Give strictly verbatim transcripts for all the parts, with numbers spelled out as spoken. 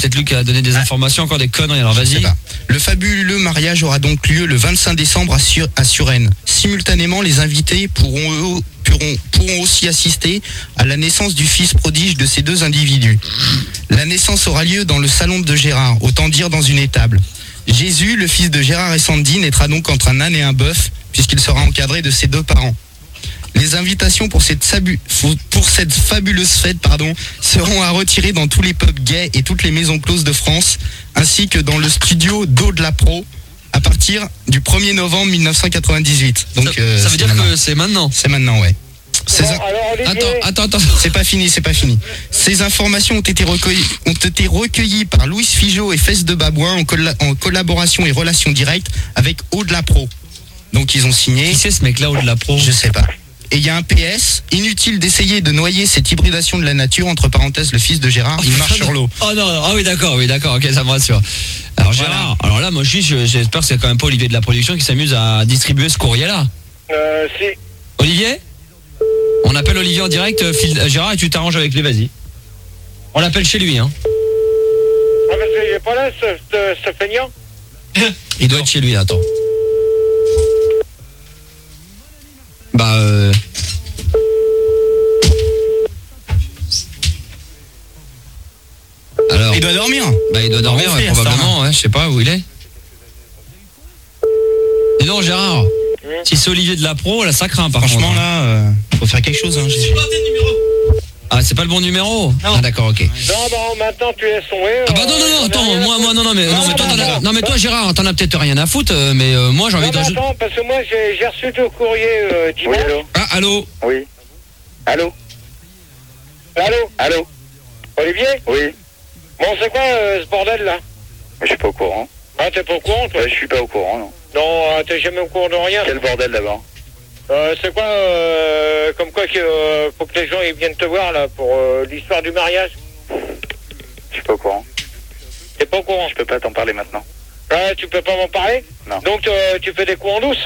peut-être Luc a donné des informations, encore des conneries, alors vas-y. Le fabuleux mariage aura donc lieu le vingt-cinq décembre à, Sur- à Suresnes. Simultanément, les invités pourront, pourront, pourront aussi assister à la naissance du fils prodige de ces deux individus. La naissance aura lieu dans le salon de Gérard, autant dire dans une étable. Jésus, le fils de Gérard et Sandy, naîtra donc entre un âne et un bœuf, puisqu'il sera encadré de ses deux parents. Les invitations pour cette, sabu- pour cette fabuleuse fête pardon, seront à retirer dans tous les pubs gays et toutes les maisons closes de France, ainsi que dans le studio d'Eau de la Pro, à partir du premier novembre mille neuf cent quatre-vingt-dix-huit. Donc, ça, euh, ça veut dire maintenant. que c'est maintenant. C'est maintenant, ouais. Ces Bon, in- alors, Olivier, Attends, attends, attends. C'est pas fini, c'est pas fini. Ces informations ont été recueillies, ont été recueillies par Louis Figeaud et Fesse de Babouin en, colla- en collaboration et relation directe avec Eau de la Pro. Donc ils ont signé. Qui c'est ce mec-là, au de la pro? Je sais pas. Et il y a un P S, inutile d'essayer de noyer cette hybridation de la nature, entre parenthèses, le fils de Gérard, il marche sur l'eau. Oh non, non, ah oui d'accord, oui d'accord, ok, ça me rassure. Alors Gérard, alors là moi je je- j'espère que c'est quand même pas Olivier de la production qui s'amuse à distribuer ce courrier-là. euh, si. Olivier? On appelle Olivier en direct, euh, fil- euh, Gérard, et tu t'arranges avec lui, vas-y. On l'appelle chez lui, hein. Ah, parce qu'il est pas là, ce, ce, ce feignant. Il doit être chez lui, attends. Bah euh... Alors, Il doit dormir. bah il doit dormir, ronfler ouais, à ce probablement, ouais, je sais pas où il est. Dis donc Gérard, si c'est Olivier de la pro, là ça craint par Franchement contre. là, euh, faut faire quelque chose. Hein, Jésus. Ah c'est pas le bon numéro. Ah d'accord, ok. Non, bon, maintenant tu es sommeil. Ah bah non non non, attends, moi moi non non mais non mais toi t'en as, non mais toi Gérard, t'en as peut-être rien à foutre, euh, mais euh, moi j'ai envie Non, de mais rajouter. attends, parce que moi j'ai j'ai reçu ton courrier euh, dimanche. Oui, allô. Ah allô. Oui. Allô. Allô, Allô. Olivier? Oui. Bon, c'est quoi euh, ce bordel là? Je suis pas au courant. Ah, t'es pas au courant toi? Ouais, je suis pas au courant, non. Non, euh, t'es jamais au courant de rien. Quel bordel d'abord. Euh, c'est quoi, euh, comme quoi que euh, faut que les gens ils viennent te voir là pour euh, l'histoire du mariage? Je suis pas au courant. T'es pas au courant? Je peux pas t'en parler maintenant. Ouais, tu peux pas m'en parler? Non. Donc euh, tu fais des coups en douce?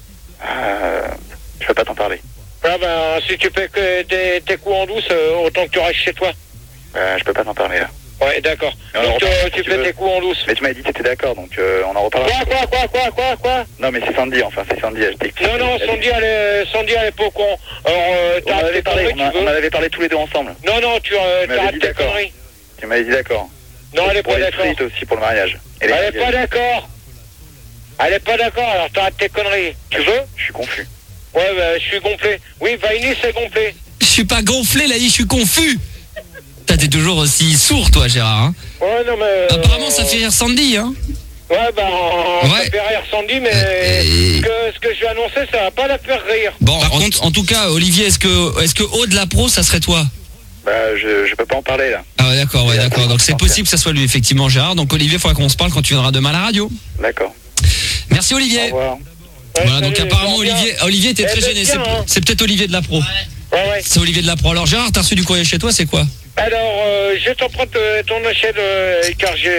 Euh, je peux pas t'en parler. Ah ben, si tu fais que des, des coups en douce, euh, autant que tu restes chez toi. Euh, je peux pas t'en parler là. Ouais, d'accord. Alors, Donc on euh, reparlera tu si tu fais veux. des coups en douce. Mais tu m'as dit que t'étais d'accord, donc euh, on en reparlera. Quoi, quoi, quoi, quoi, quoi, quoi? Non, mais c'est Sandy, enfin, c'est Sandy, elle t'explique. Non, non, Sandy, elle est, Sandy, elle est pas au courant. Alors, euh, On en t'arrêtes avait tes parlé, conneries, on, a- tu veux? on en avait parlé tous les deux ensemble. Non, non, tu euh, Tu m'avais t'arrêtes dit tes d'accord. conneries. Tu m'avais dit d'accord. Non, elle est Pour pas les d'accord. frites aussi pour le mariage. Et les Elle est mariages. pas d'accord. Elle est pas d'accord, alors t'arrêtes tes conneries. Tu veux? Je suis confus. Ouais, bah, je suis gonflé. Oui, Vaini, c'est gonflé. Je suis pas gonflé là, je suis confus. T'as t'es toujours aussi sourd toi Gérard, hein. Ouais, non, mais... euh, Apparemment ça fait rire Sandy, hein. Ouais, bah, Ouais. ça fait rire Sandy, mais Euh, et- ce, que, ce que je vais annoncer, ça va pas la faire rire. Bon, Par en, contre- en tout cas, Olivier, est-ce que est-ce que Haut de la pro, ça serait toi? Bah, je, je peux pas en parler là. Ah ouais, d'accord, ouais, Et d'accord. après, Donc c'est on possible que ça soit lui effectivement Gérard. Donc Olivier, il faudra qu'on se parle quand tu viendras demain à la radio. D'accord. Merci Au Olivier. revoir. Ouais, Voilà, donc salut, apparemment ça va bien. Olivier, Olivier était Eh très ben, gêné. tiens, C'est hein. c'est peut-être Olivier de la pro. Ouais, ouais. C'est Olivier de la pro. Alors Gérard, t'as reçu du courrier chez toi, c'est quoi? Alors, euh, je t'emprunte euh, ton échelle, euh, car j'ai...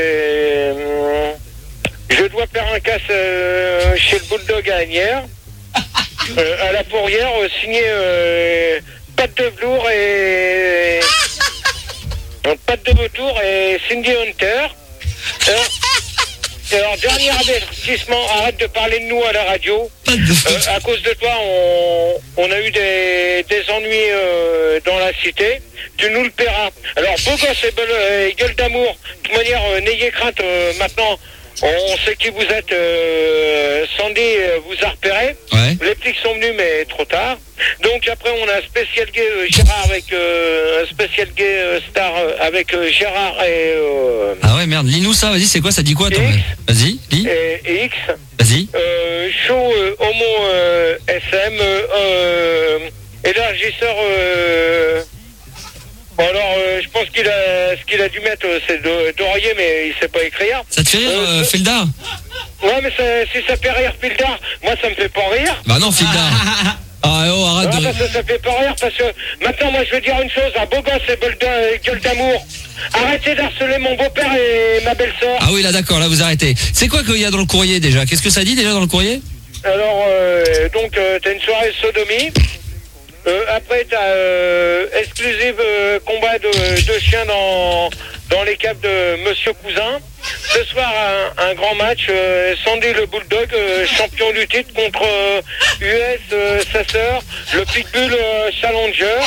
euh, je dois faire un casse euh, chez le Bulldog à Agnières, euh, à la Pourrière, euh, signé euh, Pâte de velours et... euh, Pâte de vautour et Cindy Hunter. Alors, alors, dernier avertissement, arrête de parler de nous à la radio. Pas de Euh, à cause de toi, on, on a eu des, des ennuis euh, dans la cité. Tu nous le paieras. Alors, beau gosse et, belle, et gueule d'amour. De toute manière, euh, n'ayez crainte. euh, maintenant, on, on sait qui vous êtes. Euh, Sandy euh, vous a repéré. Ouais. Les flics sont venus, mais trop tard. Donc après, on a un spécial gay euh, Gérard avec euh, un spécial gay euh, star euh, avec euh, Gérard et, euh, Ah ouais, merde. Lis-nous ça, vas-y, c'est quoi? Ça dit quoi, toi? X. Vas-y, lis. et, et X. Vas-y. Euh, show euh, homo euh, S M euh, euh, élargisseur euh, bon, alors euh, je pense qu'il a ce qu'il a dû mettre euh, c'est de- d'oreiller mais il sait pas écrire. Ça te fait rire, Euh, euh, Felda? Ouais mais ça- si ça fait rire Pildar, moi ça me fait pas rire. Bah non, Felda. Ah oh, arrête Ah, de... parce que ça fait pas rire parce que maintenant moi je vais dire une chose, un beau gosse et belle d'a- gueule d'amour. Arrêtez d'harceler mon beau-père et ma belle-sœur. Ah oui, là d'accord, là vous arrêtez. C'est quoi qu'il y a dans le courrier déjà? Qu'est-ce que ça dit déjà dans le courrier? Alors, euh, donc, euh, t'as une soirée sodomie. Euh, après, t'as euh, exclusive euh, combat de, de chiens dans, dans les caves de Monsieur Cousin. Ce soir, un, un grand match. Euh, Sandy le Bulldog, euh, champion du titre contre euh, U S, euh, sa sœur, le Pitbull euh, Challenger.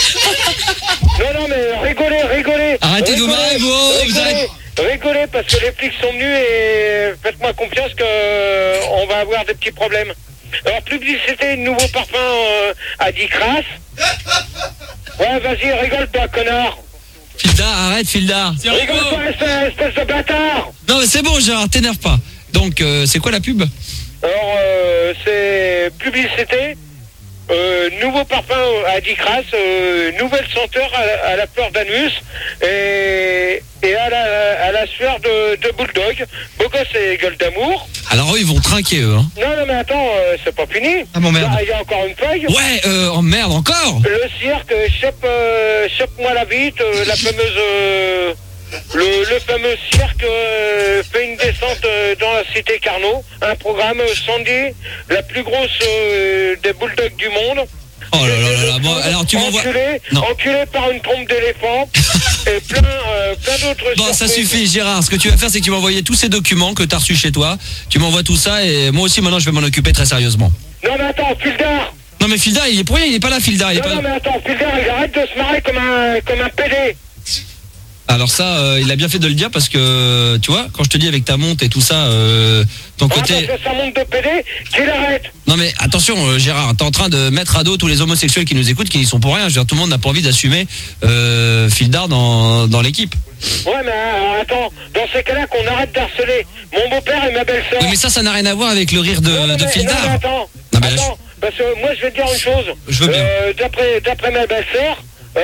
Non, non, mais rigolez, rigolez. Arrêtez de vous marrer, vous, vous rigolez, arrêtez. rigolez, parce que les flics sont venus et faites-moi confiance que euh, on va avoir des petits problèmes. Alors, publicité, nouveau parfum euh, à dix crasses. Ouais, vas-y, rigole toi, connard. Fildar, arrête, Fildar. Rigole toi, espèce, espèce de bâtard. Non, mais c'est bon, Gérard, t'énerve pas. Donc, euh, c'est quoi la pub? Alors, euh, c'est publicité, euh, nouveau parfum à dix crasses, euh, nouvelle senteur à, la- à la fleur d'anus et, et à la, à la sueur de, de Bulldog. Beau gosse et gueule d'amour. Alors, eux, ils vont trinquer, eux. Hein. Non, non, mais attends, euh, c'est pas fini. Ah bon, merde. Là, il y a encore une feuille. Ouais, euh, oh merde, encore. Le cirque, chope, euh, chope-moi la bite, euh, la fameuse, euh, le, le fameux cirque euh, fait une descente euh, dans la cité Carnot. Un programme euh, Sandy, la plus grosse euh, des bulldogs du monde. Oh là là là là. Bon, alors, tu m'envoies. Enculé, Non. enculé par une trompe d'éléphant et plein, euh, plein d'autres Bon, ça surprises. suffit, Gérard. Ce que tu vas faire, c'est que tu vas envoyer tous ces documents que tu as reçus chez toi. Tu m'envoies tout ça et moi aussi, maintenant, je vais m'en occuper très sérieusement. Non mais attends, Fildar. Non, mais Fildar, il est pour rien, il est pas là, Fildar. Il est Non, pas... non mais attends, Fildar, il arrête de se marrer comme un, comme un pédé. Alors ça, euh, il a bien fait de le dire parce que, tu vois, quand je te dis avec ta monte et tout ça, euh, ton Ah, côté... parce que ça monte de pédé, qu'il arrête. Non mais attention, euh, Gérard, t'es en train de mettre à dos tous les homosexuels qui nous écoutent, qui n'y sont pour rien. Je veux dire, tout le monde n'a pas envie d'assumer euh, Fildar dans, dans l'équipe. Ouais, mais euh, attends, dans ces cas-là, qu'on arrête d'harceler mon beau-père et ma belle-sœur. Oui, mais ça, ça n'a rien à voir avec le rire de, Non, non, de mais- Fildar. non, mais attends, Non, mais là, attends, parce que moi, je vais te dire une chose. Je veux bien. Euh, d'après, d'après ma belle-sœur,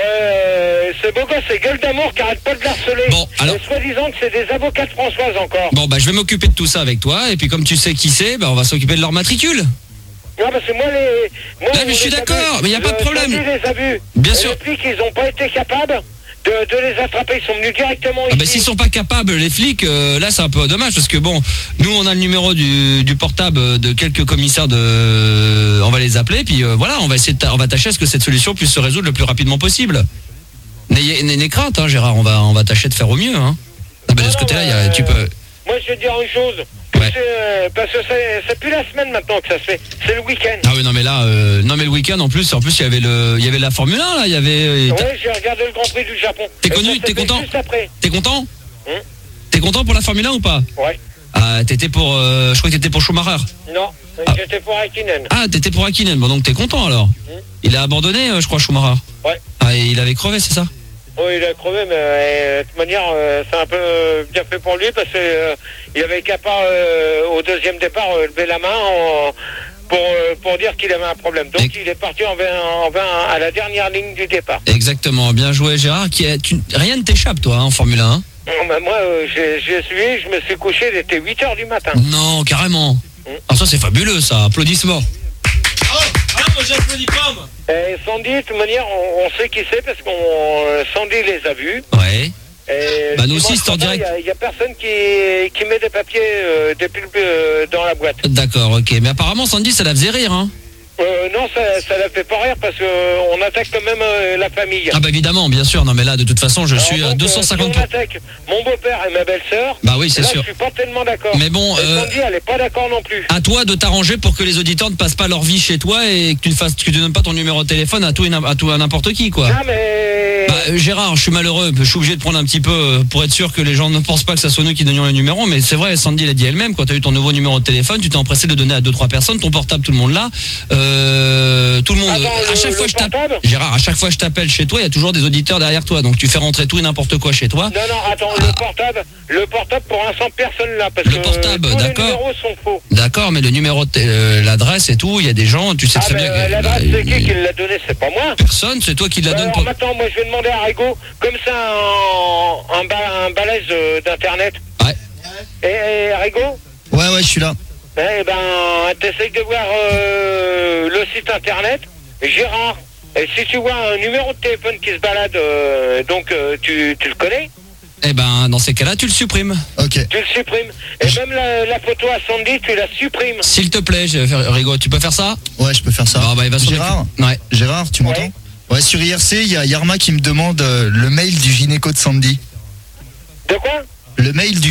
euh, ce beau gosse, c'est gueule d'amour qui arrête pas de l'harceler. Bon, alors- Et soi-disant que c'est des avocats de Françoise encore. Bon, bah je vais m'occuper de tout ça avec toi, et puis comme tu sais qui c'est, bah on va s'occuper de leur matricule. Non, parce que moi, les. Moi, Ah, mais je suis les d'accord, abus, mais y a pas de le problème. Sandy les a vus. Bien Et sûr. Les flics, ils ont pas été capables de, de les attraper. Ils sont venus directement Ah bah ici. s'ils sont pas capables, les flics, euh, là c'est un peu dommage parce que bon, nous on a le numéro du, du portable de quelques commissaires de, on va les appeler puis euh, voilà, on va essayer de ta- on va tâcher à ce que cette solution puisse se résoudre le plus rapidement possible. N'ayez n'ayez crainte, hein, Gérard, on va on va tâcher de faire au mieux. Hein. Ah bah de Non, ce non, côté-là, il y mais, a- tu peux. Moi, je vais te dire une chose. Ouais. C'est, euh, parce que c'est, c'est plus la semaine maintenant que ça se fait. C'est le week-end. Ah oui non mais là, euh, non mais le week-end en plus, en plus il y avait le, il y avait la Formule un là, il y avait. euh, t'as- Ouais, j'ai regardé le Grand Prix du Japon. T'es Et connu, ça, t'es c'était content Juste après. T'es content Hum T'es content pour la Formule un ou pas? Ouais. Ah t'étais pour, euh, je crois que t'étais pour Schumacher. Non, Ah. j'étais pour Hakkinen. Ah t'étais pour Hakkinen, bon donc t'es content alors. Hum. Il a abandonné, euh, je crois Schumacher. Ouais. Ah et il avait crevé, c'est ça? Oui, il a crevé, mais euh, de toute manière, euh, c'est un peu euh, bien fait pour lui parce qu'il euh, il avait qu'à pas, euh, au deuxième départ, euh, lever la main en- pour, euh, pour dire qu'il avait un problème. Donc, Et- il est parti en vingt, en vingt à la dernière ligne du départ. Exactement, bien joué Gérard. Qui est, tu, rien ne t'échappe toi hein, en Formule un. Hein Bon, ben, moi, euh, j'ai, j'ai suivi, je me suis couché, il était huit heures du matin. non, carrément. Mm. Ah ça c'est fabuleux ça, applaudissements. Ah moi j'applaudis pas moi. Et Sandy, de toute manière, on, on sait qui c'est parce qu'on euh, Sandy les a vus. Ouais. Et Bah, le nous aussi, dimanche c'est en matin, direct. Il n'y a, personne qui, qui met des papiers euh, des pulpes euh, dans la boîte. D'accord, ok. Mais apparemment Sandy ça la faisait rire hein. Euh, non, ça ça la fait pas rire parce qu'on attaque quand même euh, la famille. Ah bah évidemment, bien sûr. Non mais là de toute façon je Alors suis à donc, deux euh, cent cinquante. si on attaque mon beau-père et ma belle-sœur, Bah oui c'est là, sûr. je suis pas tellement d'accord. Mais bon, Et euh, Sandy, elle est pas d'accord non plus. à toi de t'arranger pour que les auditeurs ne passent pas leur vie chez toi et que tu ne fasses, que tu ne donnes pas ton numéro de téléphone à tout et n'im- à tout à n'importe qui quoi. Non, mais... Bah, euh, Gérard, je suis malheureux, je suis obligé de prendre un petit peu euh, pour être sûr que les gens ne pensent pas que ça soit nous qui donnions les numéros, mais c'est vrai, Sandy l'a dit elle-même, quand tu as eu ton nouveau numéro de téléphone, tu t'es empressé de le donner à deux trois personnes, ton portable tout le monde l'a, euh, tout le monde, Attends, à le- chaque le fois je t'appelle, portable Gérard, à chaque fois je t'appelle chez toi, il y a toujours des auditeurs derrière toi, donc tu fais rentrer tout et n'importe quoi chez toi. Non, non, attends, Ah. le portable, le portable pour l'instant personne là, parce Le que portable, tous d'accord. les numéros sont faux. D'accord, mais le numéro, de té- euh, l'adresse et tout, il y a des gens, tu sais Ah très ben, bien euh, que l'adresse, bah, c'est qui qui l'a donné, c'est pas moi. personne, c'est toi qui la donne Alors pour... maintenant, moi je vais demander à Rigo, comme c'est un, un, ba- un balèze euh, d'internet. Ouais. Et, et Rigo, Ouais, ouais, je suis là. eh ben, t'essayes de voir euh, le site internet, Gérard. Et si tu vois un numéro de téléphone qui se balade, euh, donc euh, tu, tu le connais, Eh ben, dans ces cas-là, tu le supprimes. Ok. tu le supprimes. Et même la, la photo à Sandy, tu la supprimes. S'il te plaît, je vais faire- Rigo, tu peux faire ça? Ouais, je peux faire ça. Ah, bah, il va s'en Gérard, occuper. Ouais. Gérard, tu m'entends? Ouais. Ouais, sur I R C, il y a Yarma qui me demande euh, le mail du gynéco de Sandy. De quoi? Le mail du